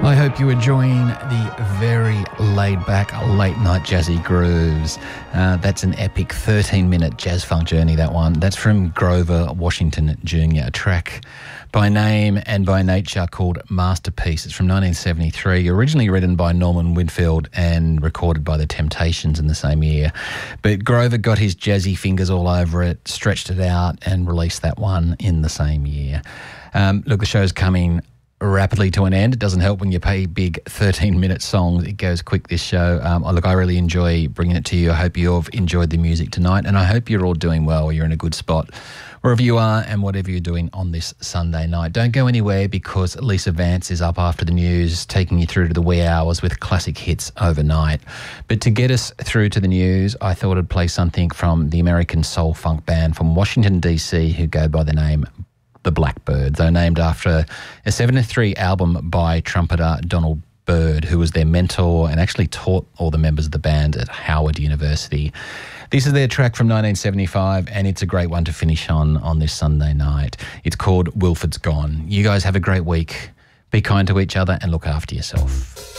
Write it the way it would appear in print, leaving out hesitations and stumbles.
I hope you're enjoying the very laid-back, late-night jazzy grooves. That's an epic 13-minute jazz funk journey, that one. That's from Grover Washington Jr., a track by name and by nature called Masterpiece. It's from 1973, originally written by Norman Whitfield and recorded by The Temptations in the same year. But Grover got his jazzy fingers all over it, stretched it out and released that one in the same year. Look, the show's coming rapidly to an end. It doesn't help when you play big 13-minute songs. It goes quick, this show. Look, I really enjoy bringing it to you. I hope you've enjoyed the music tonight, and I hope you're all doing well. You're in a good spot wherever you are and whatever you're doing on this Sunday night. Don't go anywhere, because Lisa Vance is up after the news, taking you through to the wee hours with classic hits overnight. But to get us through to the news, I thought I'd play something from the American soul funk band from Washington, D.C., who go by the name The Blackbyrds. They're named after a 73 album by trumpeter Donald Byrd, who was their mentor and actually taught all the members of the band at Howard University. This is their track from 1975, and it's a great one to finish on this Sunday night. It's called Wilford's Gone. You guys have a great week. Be kind to each other and look after yourself.